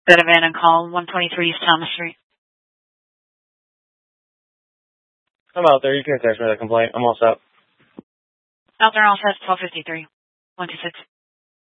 Been abandoned call 123 East Thomas Street. I'm out there. You can text me the complaint. I'm all set. Out there all set 1253. 126.